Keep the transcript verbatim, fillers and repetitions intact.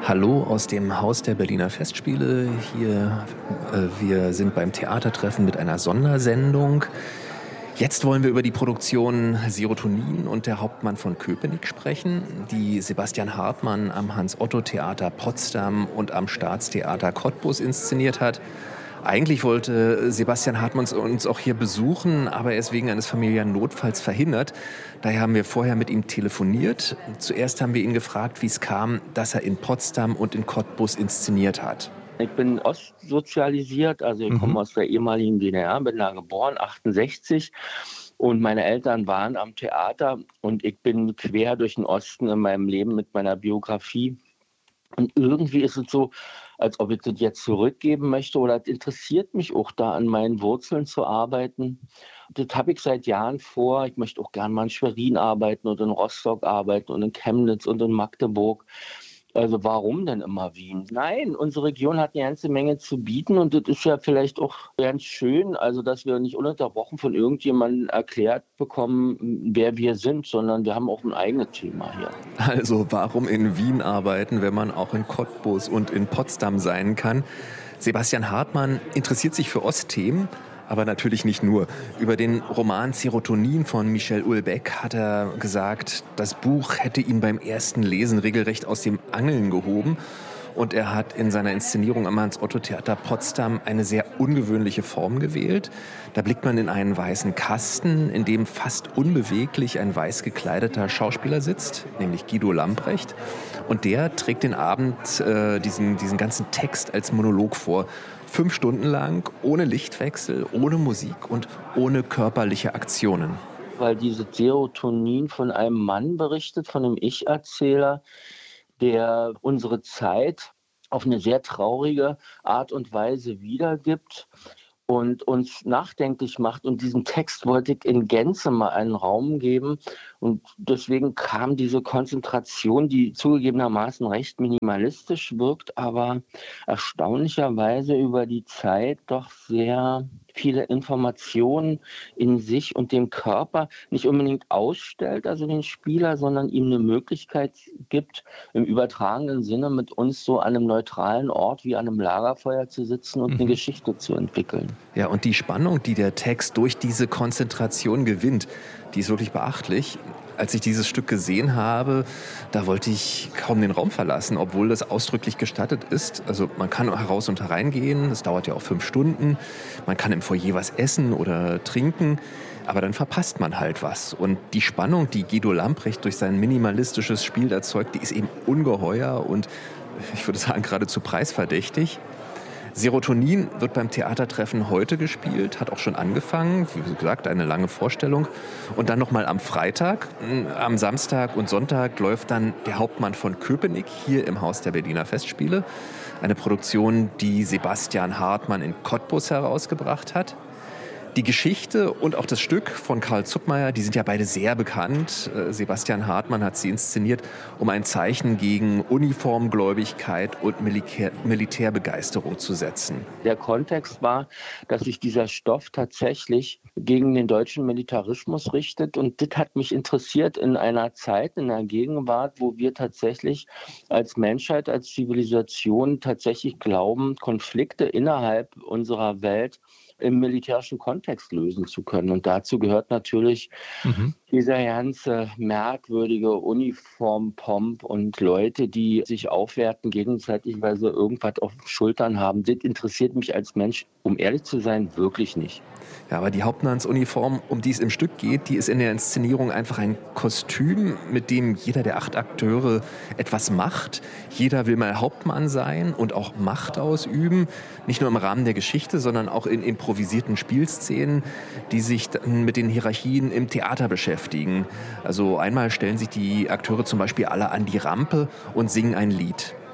Hallo aus dem Haus der Berliner Festspiele. Hier, äh, wir sind beim Theatertreffen mit einer Sondersendung. Jetzt wollen wir über die Produktion Serotonin und der Hauptmann von Köpenick sprechen, die Sebastian Hartmann am Hans-Otto-Theater Potsdam und am Staatstheater Cottbus inszeniert hat. Eigentlich wollte Sebastian Hartmann uns auch hier besuchen, aber er ist wegen eines familiären Notfalls verhindert. Daher haben wir vorher mit ihm telefoniert. Zuerst haben wir ihn gefragt, wie es kam, dass er in Potsdam und in Cottbus inszeniert hat. Ich bin ostsozialisiert, also ich komme mhm. aus der ehemaligen D D R, bin da geboren, achtundsechzig. Und meine Eltern waren am Theater und ich bin quer durch den Osten in meinem Leben mit meiner Biografie. Und irgendwie ist es so, als ob ich das jetzt zurückgeben möchte oder es interessiert mich auch, da an meinen Wurzeln zu arbeiten. Das habe ich seit Jahren vor. Ich möchte auch gerne mal in Schwerin arbeiten und in Rostock arbeiten und in Chemnitz und in Magdeburg. Also warum denn immer Wien? Nein, unsere Region hat eine ganze Menge zu bieten und das ist ja vielleicht auch ganz schön, also dass wir nicht ununterbrochen von irgendjemandem erklärt bekommen, wer wir sind, sondern wir haben auch ein eigenes Thema hier. Also warum in Wien arbeiten, wenn man auch in Cottbus und in Potsdam sein kann? Sebastian Hartmann interessiert sich für Ostthemen, aber natürlich nicht nur. Über den Roman Serotonin von Michel Houellebecq hat er gesagt, das Buch hätte ihn beim ersten Lesen regelrecht aus dem Angeln gehoben. Und er hat in seiner Inszenierung am Hans-Otto-Theater Potsdam eine sehr ungewöhnliche Form gewählt. Da blickt man in einen weißen Kasten, in dem fast unbeweglich ein weiß gekleideter Schauspieler sitzt, nämlich Guido Lamprecht. Und der trägt den Abend äh, diesen, diesen ganzen Text als Monolog vor. Fünf Stunden lang, ohne Lichtwechsel, ohne Musik und ohne körperliche Aktionen. Weil dieses Serotonin von einem Mann berichtet, von einem Ich-Erzähler, der unsere Zeit auf eine sehr traurige Art und Weise wiedergibt und uns nachdenklich macht. Und diesem Text wollte ich in Gänze mal einen Raum geben. Und deswegen kam diese Konzentration, die zugegebenermaßen recht minimalistisch wirkt, aber erstaunlicherweise über die Zeit doch sehr viele Informationen in sich und dem Körper nicht unbedingt ausstellt, also den Spieler, sondern ihm eine Möglichkeit gibt, im übertragenen Sinne mit uns so an einem neutralen Ort wie an einem Lagerfeuer zu sitzen und mhm. eine Geschichte zu entwickeln. Ja, und die Spannung, die der Text durch diese Konzentration gewinnt, die ist wirklich beachtlich. Als ich dieses Stück gesehen habe, da wollte ich kaum den Raum verlassen, obwohl das ausdrücklich gestattet ist. Also man kann heraus und hereingehen, das dauert ja auch fünf Stunden. Man kann im Foyer was essen oder trinken, aber dann verpasst man halt was. Und die Spannung, die Guido Lamprecht durch sein minimalistisches Spiel erzeugt, die ist eben ungeheuer und ich würde sagen geradezu preisverdächtig. Serotonin wird beim Theatertreffen heute gespielt, hat auch schon angefangen, wie gesagt, eine lange Vorstellung. Und dann nochmal am Freitag, am Samstag und Sonntag läuft dann der Hauptmann von Köpenick hier im Haus der Berliner Festspiele. Eine Produktion, die Sebastian Hartmann in Cottbus herausgebracht hat. Die Geschichte und auch das Stück von Karl Zuckmayer, die sind ja beide sehr bekannt. Sebastian Hartmann hat sie inszeniert, um ein Zeichen gegen Uniformgläubigkeit und Militär- Militärbegeisterung zu setzen. Der Kontext war, dass sich dieser Stoff tatsächlich gegen den deutschen Militarismus richtet. Und das hat mich interessiert in einer Zeit, in der Gegenwart, wo wir tatsächlich als Menschheit, als Zivilisation tatsächlich glauben, Konflikte innerhalb unserer Welt im militärischen Kontext lösen zu können. Und dazu gehört natürlich mhm. dieser ganze merkwürdige Uniformpomp und Leute, die sich aufwerten gegenseitig, weil sie irgendwas auf den Schultern haben. Das interessiert mich als Mensch, um ehrlich zu sein, wirklich nicht. Ja, aber die Hauptmannsuniform, um die es im Stück geht, die ist in der Inszenierung einfach ein Kostüm, mit dem jeder der acht Akteure etwas macht. Jeder will mal Hauptmann sein und auch Macht ausüben. Nicht nur im Rahmen der Geschichte, sondern auch in improvisierten Spielszenen, die sich dann mit den Hierarchien im Theater beschäftigen. Also einmal stellen sich die Akteure zum Beispiel alle an die Rampe und singen ein Lied.